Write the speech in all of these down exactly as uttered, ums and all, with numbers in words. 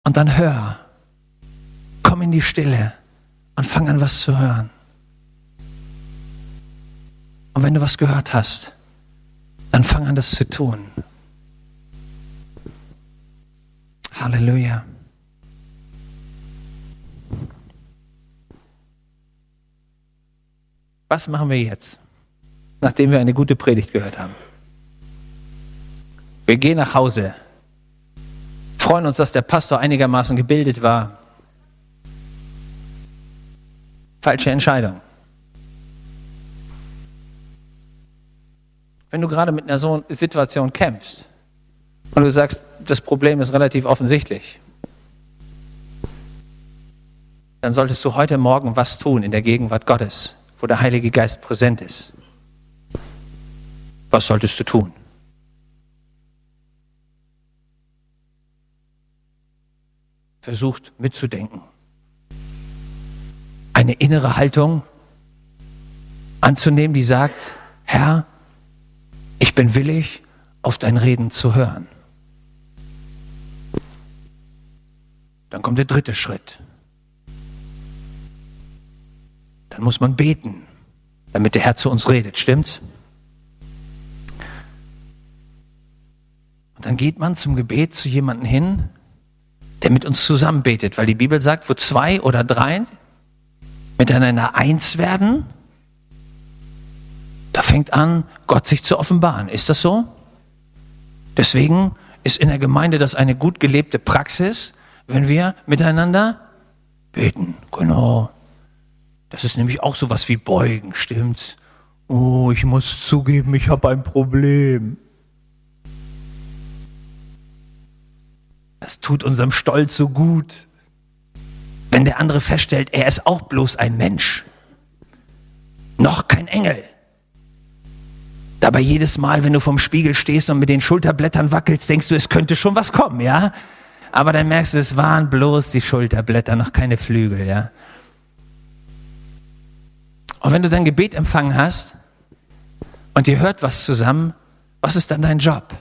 Und dann hör. Komm in die Stille und fang an, was zu hören. Und wenn du was gehört hast, dann fang an, das zu tun. Halleluja. Was machen wir jetzt, nachdem wir eine gute Predigt gehört haben? Wir gehen nach Hause, freuen uns, dass der Pastor einigermaßen gebildet war. Falsche Entscheidung. Wenn du gerade mit einer so Situation kämpfst und du sagst, das Problem ist relativ offensichtlich, dann solltest du heute Morgen was tun in der Gegenwart Gottes, wo der Heilige Geist präsent ist. Was solltest du tun? Versucht mitzudenken. Eine innere Haltung anzunehmen, die sagt, Herr, ich bin willig, auf dein Reden zu hören. Dann kommt der dritte Schritt. Dann muss man beten, damit der Herr zu uns redet, stimmt's? Und dann geht man zum Gebet zu jemandem hin, der mit uns zusammen betet, weil die Bibel sagt, wo zwei oder drei miteinander eins werden, da fängt an, Gott sich zu offenbaren. Ist das so? Deswegen ist in der Gemeinde das eine gut gelebte Praxis, wenn wir miteinander beten. Genau. Das ist nämlich auch sowas wie Beugen, stimmt's? Oh, ich muss zugeben, ich habe ein Problem. Das tut unserem Stolz so gut, wenn der andere feststellt, er ist auch bloß ein Mensch. Noch kein Engel. Dabei jedes Mal, wenn du vorm Spiegel stehst und mit den Schulterblättern wackelst, denkst du, es könnte schon was kommen, ja? Aber dann merkst du, es waren bloß die Schulterblätter, noch keine Flügel, ja? Und wenn du dein Gebet empfangen hast und ihr hört was zusammen, was ist dann dein Job?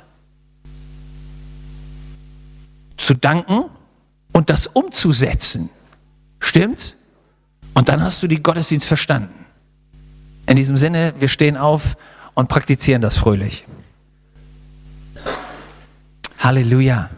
Zu danken und das umzusetzen. Stimmt's? Und dann hast du die Gottesdienst verstanden. In diesem Sinne, wir stehen auf und praktizieren das fröhlich. Halleluja.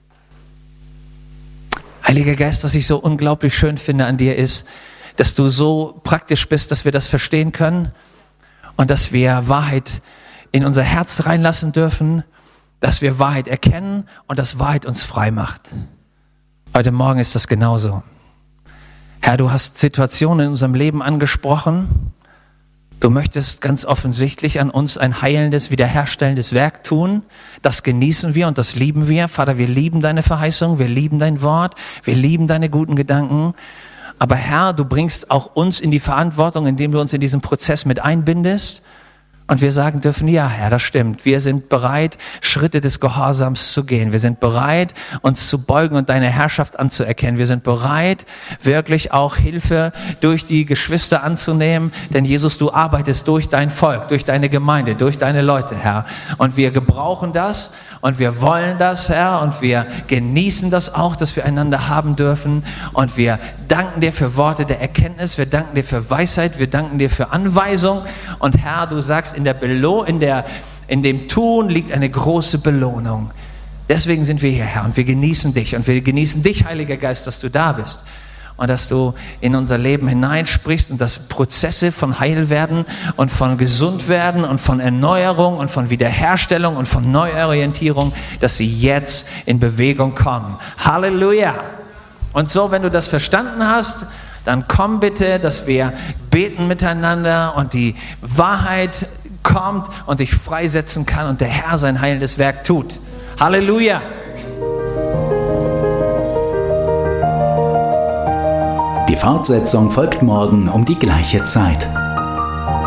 Heiliger Geist, was ich so unglaublich schön finde an dir ist, dass du so praktisch bist, dass wir das verstehen können und dass wir Wahrheit in unser Herz reinlassen dürfen, dass wir Wahrheit erkennen und dass Wahrheit uns frei macht. Heute Morgen ist das genauso. Herr, du hast Situationen in unserem Leben angesprochen. Du möchtest ganz offensichtlich an uns ein heilendes, wiederherstellendes Werk tun. Das genießen wir und das lieben wir. Vater, wir lieben deine Verheißung, wir lieben dein Wort, wir lieben deine guten Gedanken. Aber Herr, du bringst auch uns in die Verantwortung, indem du uns in diesen Prozess mit einbindest. Und wir sagen dürfen, ja Herr, das stimmt. Wir sind bereit, Schritte des Gehorsams zu gehen. Wir sind bereit, uns zu beugen und deine Herrschaft anzuerkennen. Wir sind bereit, wirklich auch Hilfe durch die Geschwister anzunehmen. Denn Jesus, du arbeitest durch dein Volk, durch deine Gemeinde, durch deine Leute, Herr. Und wir gebrauchen das und wir wollen das, Herr. Und wir genießen das auch, dass wir einander haben dürfen. Und wir danken dir für Worte der Erkenntnis. Wir danken dir für Weisheit. Wir danken dir für Anweisung. Und Herr, du sagst, In, der Belo- in, der, in dem Tun liegt eine große Belohnung. Deswegen sind wir hier, Herr, und wir genießen dich. Und wir genießen dich, Heiliger Geist, dass du da bist. Und dass du in unser Leben hineinsprichst und dass Prozesse von Heilwerden und von Gesundwerden und von Erneuerung und von Wiederherstellung und von Neuorientierung, dass sie jetzt in Bewegung kommen. Halleluja! Und so, wenn du das verstanden hast, dann komm bitte, dass wir beten miteinander und die Wahrheit kommt und dich freisetzen kann und der Herr sein heilendes Werk tut. Halleluja! Die Fortsetzung folgt morgen um die gleiche Zeit.